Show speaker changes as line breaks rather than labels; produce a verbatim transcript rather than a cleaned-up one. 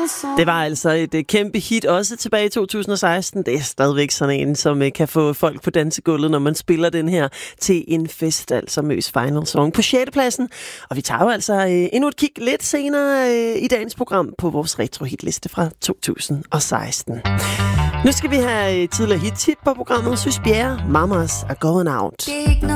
Det var altså et uh, kæmpe hit, også tilbage i to tusind og seksten. Det er stadigvæk sådan en, som uh, kan få folk på dansegulvet, når man spiller den her til en fest, altså Møs Final Song på sjette pladsen. Og vi tager jo altså uh, endnu et kig lidt senere uh, i dagens program på vores retro-hitliste fra to tusind og seksten. Nu skal vi have uh, tidligere hit-hit på programmet. Søs Bjerre, Mamas er Going Out.